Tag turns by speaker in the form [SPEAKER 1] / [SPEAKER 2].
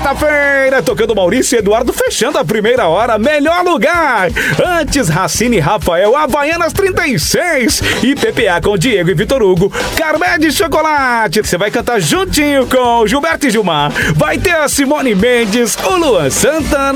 [SPEAKER 1] quarta-feira, tocando Maurício e Eduardo, fechando a primeira hora. Melhor lugar. Antes, Racine e Rafael, Havaianas 36. E PPA com Diego e Vitor Hugo, Carmé de Chocolate. Você vai cantar juntinho com Gilberto e Gilmar. Vai ter a Simone Mendes, o Luan Santana.